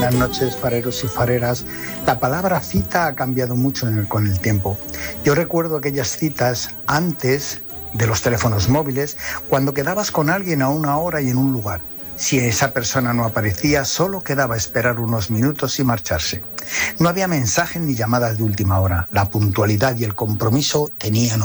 Buenas noches, fareros y fareras. La palabra cita ha cambiado mucho con el tiempo. Yo recuerdo aquellas citas antes de los teléfonos móviles, cuando quedabas con alguien a una hora y en un lugar. Si esa persona no aparecía, solo quedaba esperar unos minutos y marcharse. No había mensajes ni llamadas de última hora. La puntualidad y el compromiso tenían